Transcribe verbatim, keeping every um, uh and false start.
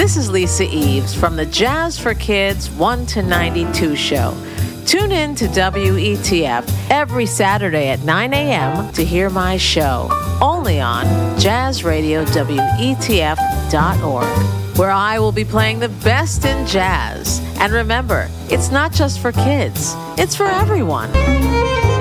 This is Lisa Eves from the Jazz for Kids one to ninety-two show. Tune in to W E T F every Saturday at nine a.m. to hear my show, only on jazz radio W E T F dot org, where I will be playing the best in jazz. And remember, it's not just for kids, it's for everyone.